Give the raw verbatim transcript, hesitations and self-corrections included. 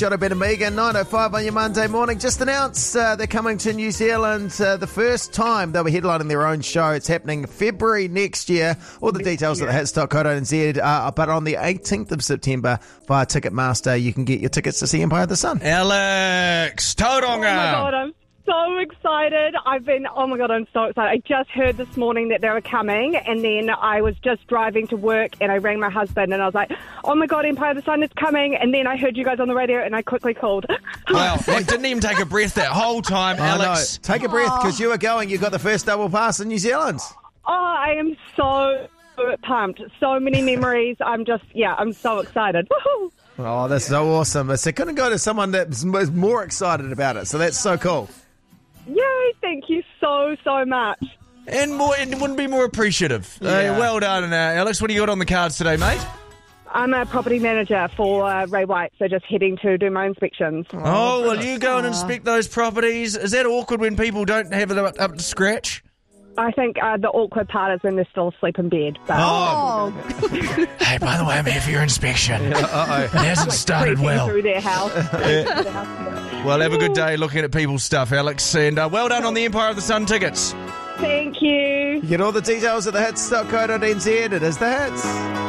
Jono, Ben and Megan, nine oh five on your Monday morning. Just announced uh, they're coming to New Zealand uh, the first time they'll be headlining their own show. It's happening February next year. All the next details year. At the hits dot co dot n z. Uh, but on the eighteenth of September via Ticketmaster, you can get your tickets to see Empire of the Sun. Alex, Tauranga. Oh my God, I'm so excited. I've been, oh my God, I'm so excited. I just heard this morning that they were coming, and then I was just driving to work and I rang my husband and I was like, oh my God, Empire of the Sun is coming. And then I heard you guys on the radio and I quickly called. Wow, I didn't even take a breath that whole time, Alex. Oh, no. Take a breath because you were going. You got the first double pass in New Zealand. Oh, I am so pumped. So many memories. I'm just, yeah, I'm so excited. Woohoo! Oh, that's so awesome. So couldn't go to someone that's more excited about it. So that's so cool. Yay, thank you so, so much. And more, it wouldn't be more appreciative. Yeah. Uh, well done, uh, Alex. What do you got on the cards today, mate? I'm a property manager for uh, Ray White, so just heading to do my inspections. Oh, oh well, you go and inspect those properties. Is that awkward when people don't have it up, up to scratch? I think uh, the awkward part is when they're still asleep in bed. But oh. Hey, by the way, I'm here for your inspection. Yeah, uh-oh. It hasn't started well. Through their house. Yeah. Well, have a good day looking at people's stuff, Alex. And uh, well done on the Empire of the Sun tickets. Thank you. You get all the details at the hits dot co dot n z. It is the hits.